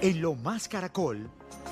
En Lo Más Caracol,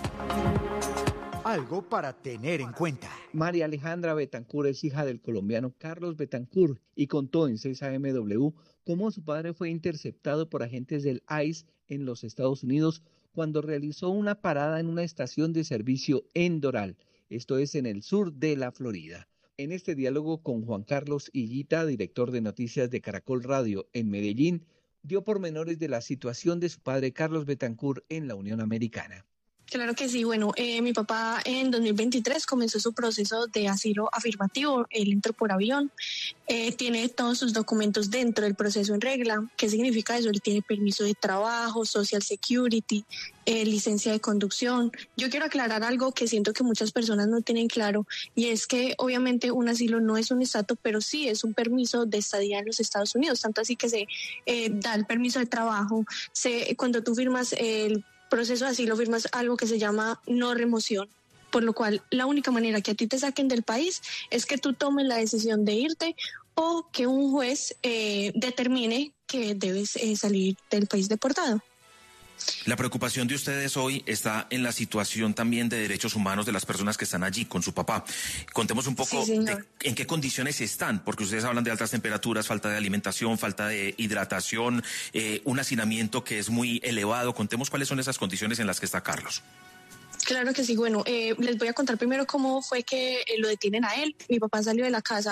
algo para tener en cuenta. María Alejandra Betancur es hija del colombiano Carlos Betancur y contó en 6AMW cómo su padre fue interceptado por agentes del ICE en los Estados Unidos cuando realizó una parada en una estación de servicio en Doral, esto es en el sur de la Florida. En este diálogo con Juan Carlos Higuita, director de noticias de Caracol Radio en Medellín, dio pormenores de la situación de su padre Carlos Betancur en la Unión Americana. Claro que sí. Bueno, mi papá en 2023 comenzó su proceso de asilo afirmativo. Él entró por avión, tiene todos sus documentos dentro del proceso en regla. ¿Qué significa eso? Él tiene permiso de trabajo, Social Security, licencia de conducción. Yo quiero aclarar algo que siento que muchas personas no tienen claro, y es que obviamente un asilo no es un estatus, pero sí es un permiso de estadía en los Estados Unidos, tanto así que se da el permiso de trabajo. Cuando tú firmas el proceso de asilo, firmas algo que se llama no remoción, por lo cual la única manera que a ti te saquen del país es que tú tomes la decisión de irte o que un juez determine que debes salir del país deportado. La preocupación de ustedes hoy está en la situación también de derechos humanos de las personas que están allí con su papá. Contemos un poco en qué condiciones están, porque ustedes hablan de altas temperaturas, falta de alimentación, falta de hidratación, un hacinamiento que es muy elevado. Contemos cuáles son esas condiciones en las que está Carlos. Claro que sí. Bueno, les voy a contar primero cómo fue que lo detienen a él. Mi papá salió de la casa